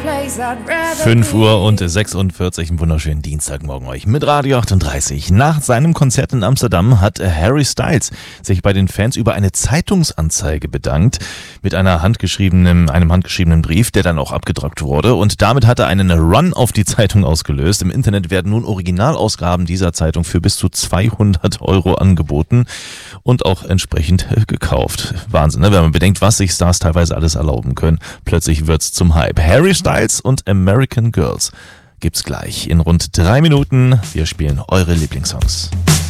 5 Uhr und 46, einen wunderschönen Dienstagmorgen euch mit Radio 38. Nach seinem Konzert in Amsterdam hat Harry Styles sich bei den Fans über eine Zeitungsanzeige bedankt mit einem handgeschriebenen Brief, der dann auch abgedruckt wurde, und damit hat er einen Run auf die Zeitung ausgelöst. Im Internet werden nun Originalausgaben dieser Zeitung für bis zu 200 Euro angeboten und auch entsprechend gekauft. Wahnsinn, ne? Wenn man bedenkt, was sich Stars teilweise alles erlauben können. Plötzlich wird's zum Hype. Harry Styles und American Girls gibt's gleich in rund 3 Minuten. Wir spielen eure Lieblingssongs.